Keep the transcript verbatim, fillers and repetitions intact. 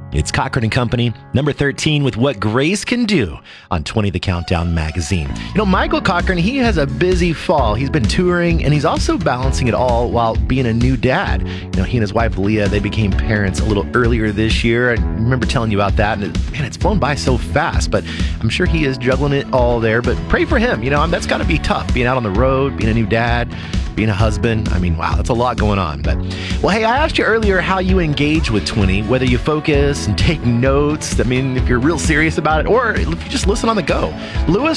It's Cochran and Company, number thirteen, with What Grace Can Do on twenty The Countdown magazine. You know, Michael Cochran, he has a busy fall. He's been touring, and he's also balancing it all while being a new dad. You know, he and his wife, Leah, they became parents a little earlier this year. I remember telling you about that, and it, man, it's flown by so fast, but I'm sure he is juggling it all there. But pray for him. You know, that's got to be tough, being out on the road, being a new dad, being a husband. I mean, wow, that's a lot going on. But, well, hey, I asked you earlier how you engage with twenty, whether you focus and take notes. I mean, if you're real serious about it, or if you just listen on the go. Lewis